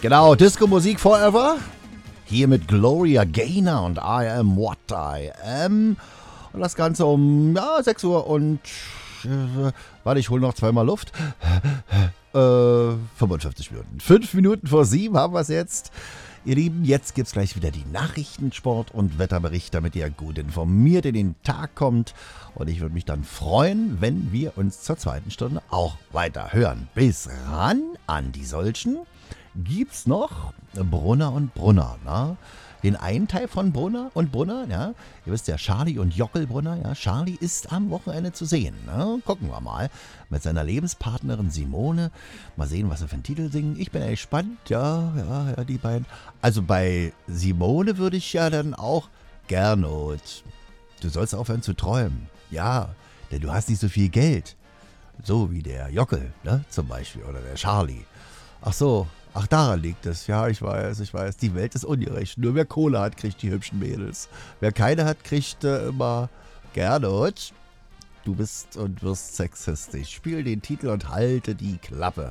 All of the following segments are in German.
Genau, Disco-Musik forever. Hier mit Gloria Gaynor und I Am What I Am. Und das Ganze um 6 Uhr und... warte, ich hole noch zweimal Luft. 55 Minuten. 5 Minuten vor 7 haben wir es jetzt. Ihr Lieben, jetzt gibt es gleich wieder die Nachrichten, Sport und Wetterbericht, damit ihr gut informiert in den Tag kommt. Und ich würde mich dann freuen, wenn wir uns zur zweiten Stunde auch weiter hören. Bis ran an die Solchen gibt's noch Brunner und Brunner. Na? Den einen Teil von Brunner und Brunner, ja, ihr wisst ja, Charlie und Jockel Brunner, ja, Charlie ist am Wochenende zu sehen, ne? Gucken wir mal, mit seiner Lebenspartnerin Simone, mal sehen, was sie für einen Titel singen, ich bin echt gespannt, ja, die beiden, also bei Simone würde ich ja dann auch, Gernot, du sollst aufhören zu träumen, ja, denn du hast nicht so viel Geld, so wie der Jockel, ne, zum Beispiel, oder der Charlie, Ach, daran liegt es. Ja, ich weiß. Die Welt ist ungerecht. Nur wer Kohle hat, kriegt die hübschen Mädels. Wer keine hat, kriegt immer Gernot. Du bist und wirst sexistisch. Spiel den Titel und halte die Klappe.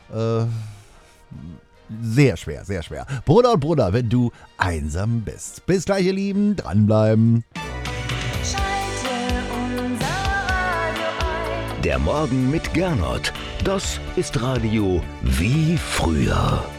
Sehr schwer, sehr schwer. Bruder und Bruder, wenn du einsam bist. Bis gleich, ihr Lieben. Dranbleiben. Der Morgen mit Gernot. Das ist Radio wie früher.